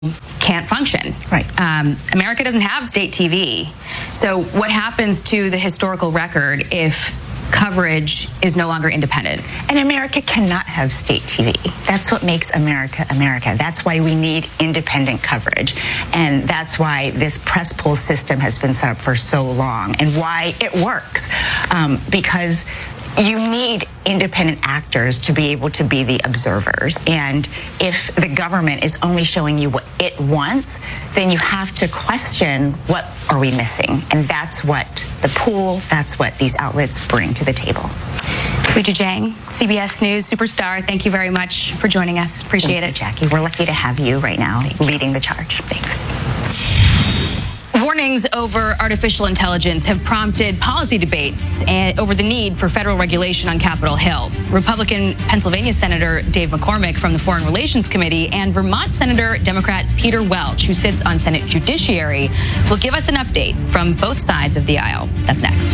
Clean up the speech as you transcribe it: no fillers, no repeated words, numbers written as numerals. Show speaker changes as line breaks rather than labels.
can't function.
Right.
America doesn't have state TV. So what happens to the historical record if coverage is no longer independent?
And America cannot have state TV. That's what makes America America. That's why we need independent coverage. And that's why this press pool system has been set up for so long and why it works. Because you need independent actors to be able to be the observers. And if the government is only showing you what it wants, then you have to question, what are we missing? And that's what the pool, that's what these outlets bring to the table.
Weijia Jiang, CBS News superstar, thank you very much for joining us. Appreciate it.
Jackie, we're lucky to have you right now leading the charge. Thanks.
Warnings over artificial intelligence have prompted policy debates over the need for federal regulation on Capitol Hill. Republican Pennsylvania Senator Dave McCormick from the Foreign Relations Committee and Vermont Senator Democrat Peter Welch, who sits on Senate Judiciary, will give us an update from both sides of the aisle. That's next.